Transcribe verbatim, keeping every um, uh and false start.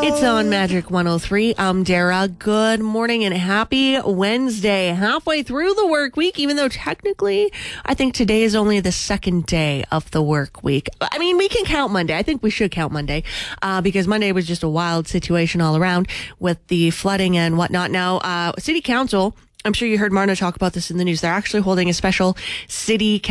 It's on Magic one oh three. I'm Dara. Good morning and happy Wednesday. Halfway through the work week, even though technically I think today is only the second day of the work week. I mean, we can count Monday. I think we should count Monday uh, because Monday was just a wild situation all around with the flooding and whatnot. Now, uh, City Council, I'm sure you heard Marna talk about this in the news. They're actually holding a special city